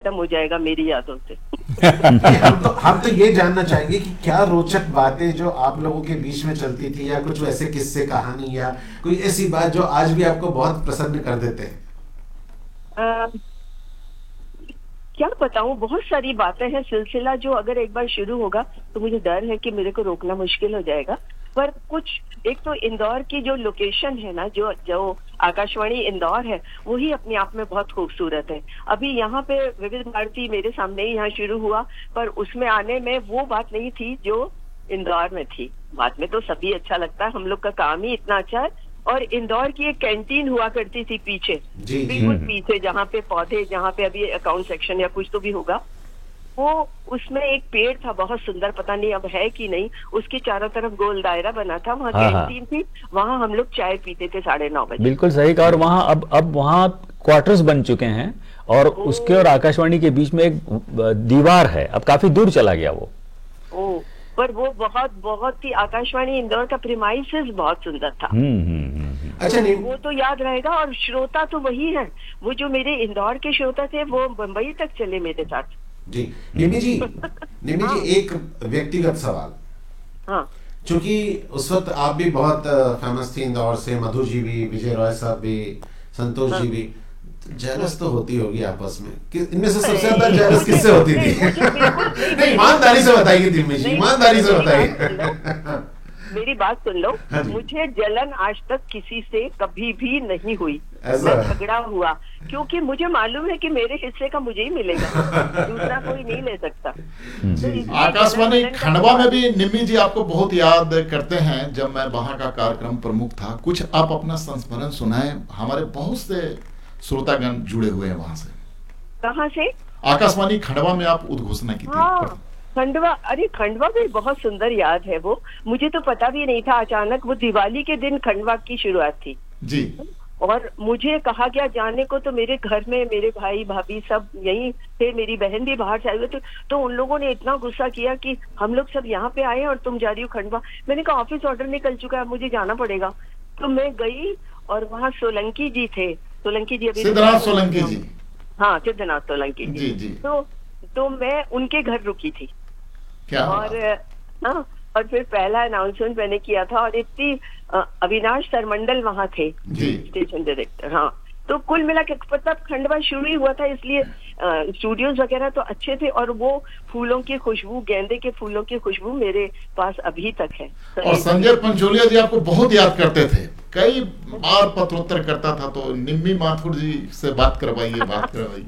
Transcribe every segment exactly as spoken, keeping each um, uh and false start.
खत्म हो जाएगा मेरी यादों से। हम तो हम तो ये जानना चाहेंगे कि क्या रोचक बातें जो आप लोगों के बीच में चलती थी, या कुछ वैसे किस्से कहानी, या कोई ऐसी बात जो आज भी आपको बहुत प्रसन्न कर देते हैं। आ, क्या बताऊं, बहुत सारी बातें हैं। सिलसिला जो अगर एक बार शुरू होगा तो मुझे डर है कि मेरे को रोकना मुश्किल हो जाएगा। पर कुछ, एक तो इंदौर की जो लोकेशन है ना, जो जो आकाशवाणी इंदौर है, वही अपने आप में बहुत खूबसूरत है। अभी यहाँ पे विविध भारती मेरे सामने ही यहाँ शुरू हुआ, पर उसमें आने में वो बात नहीं थी जो इंदौर में थी। बाद में तो सभी अच्छा लगता है, हम लोग का काम ही इतना अच्छा है। और इंदौर की एक कैंटीन हुआ करती थी पीछे, बिल्कुल पीछे, जहाँ पे पौधे, जहाँ पे अभी अकाउंट सेक्शन या कुछ तो भी होगा, वो उसमें एक पेड़ था बहुत सुंदर, पता नहीं अब है कि नहीं, उसके चारों तरफ गोल दायरा बना था, वहाँ कैंटीन थी, वहाँ हम लोग चाय पीते थे साढ़े नौ बजे। बिल्कुल सही कहा। और वहाँ अब अब वहाँ क्वार्टर्स बन चुके हैं, और उसके और आकाशवाणी के बीच में एक दीवार है, अब काफी दूर चला गया वो। ओ, पर वो बहुत बहुत ही, आकाशवाणी इंदौर का प्रीमाइसेस बहुत सुंदर था। हम्म हम्म अच्छा, नहीं वो तो याद रहेगा। और श्रोता तो वही है, वो जो मेरे इंदौर के श्रोता थे वो मुंबई तक चले मेरे साथ। जी निमी जी, निमी हाँ। जी, एक व्यक्तिगत सवाल। हाँ, क्योंकि उस वक्त आप भी बहुत फेमस थी इंदौर से, मधु जी भी, विजय रॉय साहब भी, संतोष हाँ। जी भी, जेलस तो होती होगी आपस में। कि इनमें से सबसे ज्यादा जेलस किससे होती थी? नहीं, ईमानदारी से बताइए निमी जी, ईमानदारी से बताइए। मेरी बात सुन लो, मुझे जलन आज तक किसी से कभी भी नहीं हुई, ऐसा न झगड़ा हुआ, क्योंकि मुझे मालूम है कि मेरे हिस्से का मुझे ही मिलेगा, दूसरा कोई नहीं ले सकता। तो आकाशवाणी खंडवा में भी निम्मी जी आपको बहुत याद करते हैं। जब मैं वहां का कार्यक्रम प्रमुख था, कुछ आप अपना संस्मरण सुनाएं, हमारे बहुत से श्रोतागण जुड़े हुए हैं वहां से। कहाँ से? आकाशवाणी खंडवा में आप उद्घोषणा की थी। हाँ, खंडवा, अरे खंडवा भी बहुत सुंदर याद है वो, मुझे तो पता भी नहीं था। अचानक वो दिवाली के दिन खंडवा की शुरुआत थी जी, और मुझे कहा गया जाने को। तो मेरे घर में मेरे भाई भाभी सब यहीं थे, मेरी बहन भी बाहर से आई हुई थी, तो उन लोगों ने इतना गुस्सा किया कि हम लोग सब यहाँ पे आए और तुम जा रही हो खंडवा। मैंने कहा ऑफिस ऑर्डर निकल चुका है, मुझे जाना पड़ेगा। तो मैं गई और वहाँ सोलंकी जी थे, सोलंकी जी अभी सिद्धनाथ सोलंकी जी, हाँ सिद्धनाथ सोलंकी जी, जी, जी। तो तो मैं उनके घर रुकी थी। क्या और हाँ, और फिर पहला अनाउंसमेंट मैंने किया था, और इतनी अविनाश सरमंडल वहाँ थे जी, स्टेशन डायरेक्टर। हाँ, तो कुल मिला के मतलब खंडवा शुरू ही हुआ था, इसलिए स्टूडियोज वगैरह तो अच्छे थे, और वो फूलों की खुशबू, गेंदे के फूलों की खुशबू मेरे पास अभी तक है। और संजय पंचोलिया जी आपको बहुत याद करते थे, कई बार पत्रोत्तर करता था। तो निम्मी माथुर जी से बात करवाइए, बात करवाइए।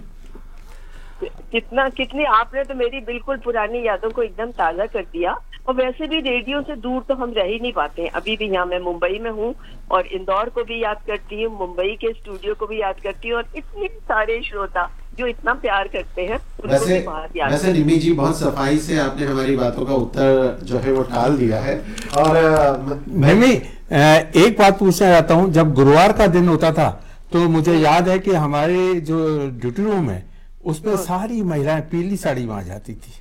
कितना कितनी आपने तो मेरी बिल्कुल पुरानी यादों को एकदम ताजा कर दिया। और वैसे भी रेडियो से दूर तो हम रह ही नहीं पाते हैं। अभी भी यहाँ मैं मुंबई में हूँ, और इंदौर को भी याद करती हूँ, मुंबई के स्टूडियो को भी याद करती हूँ, और इतने सारे श्रोता जो इतना प्यार करते हैं उनको वैसे भी बहुत याद। वैसे निमी जी, बहुत सफाई से आपने हमारी बातों का उत्तर जो है वो टाल दिया है। और निमी, एक बात पूछना चाहता हूँ, जब गुरुवार का दिन होता था तो मुझे याद है कि हमारे जो ड्यूटी रूम है उसमें सारी महिलाएं पीली साड़ी में आ जाती थी।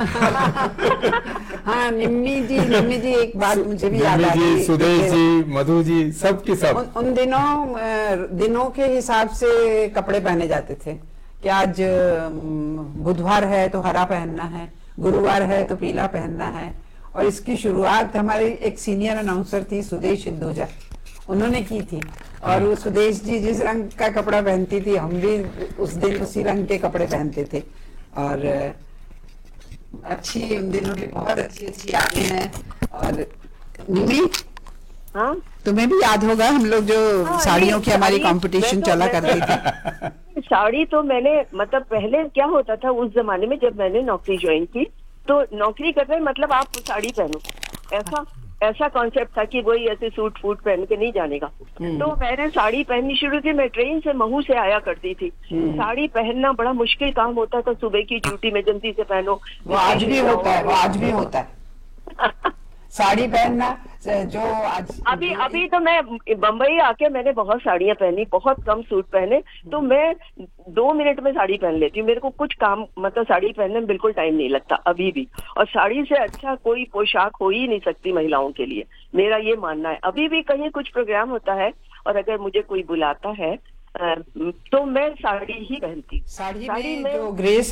हाँ निम्मी जी, निम्मी जी एक बात मुझे भी याद आ रही है, सुदेश जी, मधु जी, सब के सब उन, उन दिनों दिनों के हिसाब से कपड़े पहने जाते थे कि आज बुधवार है तो हरा पहनना है, गुरुवार है तो पीला पहनना है। और इसकी शुरुआत हमारी एक सीनियर अनाउंसर थी सुदेश सिद्धोजा, उन्होंने की थी। और वो सुदेश जी जिस रंग का कपड़ा पहनती थी, हम भी उस दिन उसी रंग के कपड़े पहनते थे। और अच्छी, उन दिनों की बहुत अच्छी अच्छी यादें हैं। और निमी, हाँ, तुम्हें भी याद होगा हम लोग जो हाँ, साड़ियों की हमारी कंपटीशन तो, चला करती थी। साड़ी तो मैंने, मतलब पहले क्या होता था उस जमाने में, जब मैंने नौकरी ज्वाइन की, तो नौकरी कर रहे मतलब आप साड़ी पहनो, ऐसा ऐसा कॉन्सेप्ट था कि वही ऐसे सूट फूट पहन के नहीं जाने का। तो मैंने साड़ी पहननी शुरू की। मैं ट्रेन से महू से आया करती थी, साड़ी पहनना बड़ा मुश्किल काम होता था। सुबह की ड्यूटी में जल्दी से पहनो, वो आज भी होता है, वो आज भी होता है साड़ी पहनना जो आज। अभी अभी तो मैं बम्बई आके मैंने बहुत साड़ियां पहनी, बहुत कम सूट पहने, तो मैं दो मिनट में साड़ी पहन लेती हूँ। मेरे को कुछ काम, मतलब साड़ी पहनने में बिल्कुल टाइम नहीं लगता अभी भी। और साड़ी से अच्छा कोई पोशाक हो ही नहीं सकती महिलाओं के लिए, मेरा ये मानना है। अभी भी कहीं कुछ प्रोग्राम होता है और अगर मुझे कोई बुलाता है तो मैं साड़ी ही पहनती। साड़ी, साड़ी में में जो ग्रेस